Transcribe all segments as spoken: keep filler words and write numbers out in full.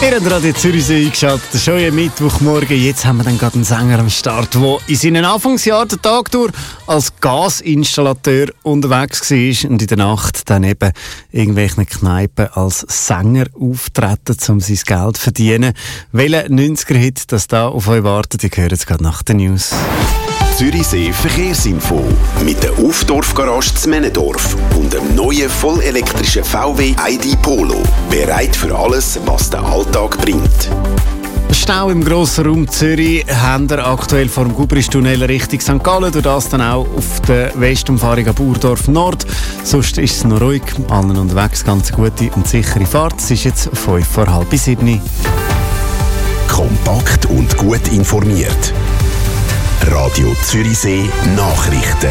Ihr habt Radio Zürichsee eingeschaltet, schon am Mittwochmorgen. Jetzt haben wir dann gerade einen Sänger am Start, der in seinen Anfangsjahren den Tag durch als Gasinstallateur unterwegs war und in der Nacht dann eben irgendwelchen Kneipen als Sänger auftreten, um sein Geld zu verdienen. Welcher neunziger-Hit das da auf euch wartet, ihr hört es gerade nach den News. Zürichsee Verkehrsinfo mit der Aufdorf-Garage zu Männendorf und dem neuen vollelektrischen V W I D Polo. Bereit für alles, was der Alltag bringt. Stau im grossen Raum Zürich haben wir aktuell vor dem Gubristunnel Richtung Sankt Gallen, durch das dann auch auf der Westumfahrung ab Urdorf Nord. Sonst ist es noch ruhig, allen unterwegs ganz gute und sichere Fahrt. Es ist jetzt fünf vor halb sieben. Kompakt und gut informiert. Radio Zürichsee Nachrichten.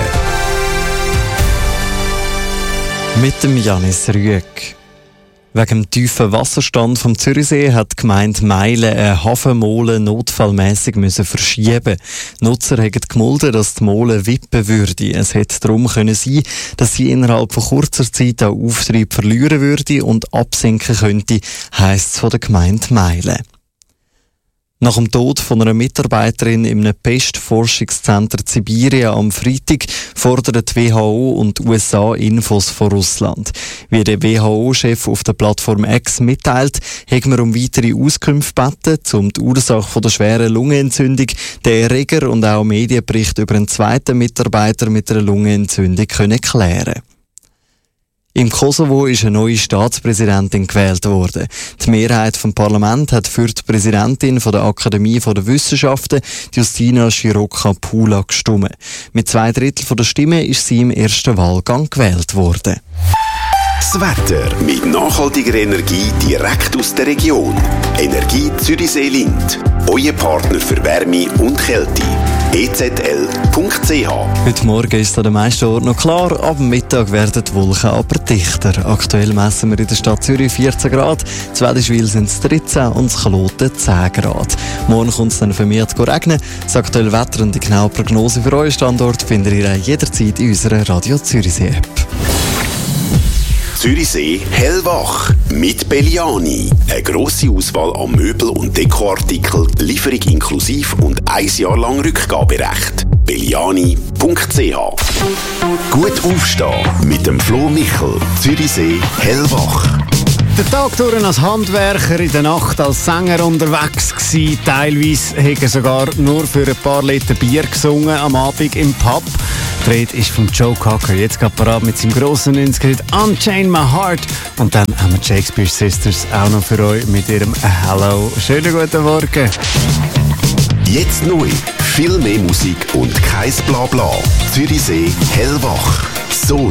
Mit dem Janis Rüegg. Wegen dem tiefen Wasserstand vom Zürichsee hat die Gemeinde Meilen eine Hafenmole notfallmässig müssen verschieben. Nutzer haben gemolden, dass die Mole wippen würde. Es hätte darum können sein, dass sie innerhalb von kurzer Zeit auch Auftrieb verlieren würde und absinken könnte, heisst es von der Gemeinde Meilen. Nach dem Tod von einer Mitarbeiterin im Pestforschungszentrum Sibirien am Freitag fordern die W H O und die U S A Infos von Russland. Wie der W H O-Chef auf der Plattform X mitteilt, haben wir um weitere Auskünfte gebeten, um die Ursache der schweren Lungenentzündung, den Erreger und auch Medienbericht über einen zweiten Mitarbeiter mit einer Lungenentzündung können klären. Im Kosovo ist eine neue Staatspräsidentin gewählt worden. Die Mehrheit vom Parlament hat für die Präsidentin von der Akademie der Wissenschaften, Justina Široka Pula, gestimmt. Mit zwei Drittel der Stimmen ist sie im ersten Wahlgang gewählt worden. Das Wetter mit nachhaltiger Energie direkt aus der Region. Energie Zürichsee-Lind. Euer Partner für Wärme und Kälte. e z l punkt c h. Heute Morgen ist es an den meisten Orten noch klar, ab Mittag werden die Wolken aber dichter. Aktuell messen wir in der Stadt Zürich vierzehn Grad, in Wädischwil sind es dreizehn und in Kloten zehn Grad. Morgen kommt es dann vermehrt regnen. Das aktuelle Wetter und die genaue Prognose für euren Standort findet ihr jederzeit in unserer Radio Zürichsee-App. Zürichsee hellwach mit Belliani. Eine grosse Auswahl an Möbel- und Dekoartikeln, Lieferung inklusiv und ein Jahr lang Rückgaberecht. belliani punkt c h. Gut aufstehen mit dem Flo Michel. Zürichsee hellwach. Der Tag durch als Handwerker, in der Nacht als Sänger unterwegs gsi. Teilweise hat er sogar nur für ein paar Liter Bier gesungen am Abend im Pub. Die Rede ist von Joe Cocker. Jetzt geht parat mit seinem grossen neunziger-Hit Unchain My Heart. Und dann haben wir die Shakespeare Sisters auch noch für euch mit ihrem Hello. Schönen guten Morgen. Jetzt neu. Viel mehr Musik und kein Blabla. Zürichsee hellwach. So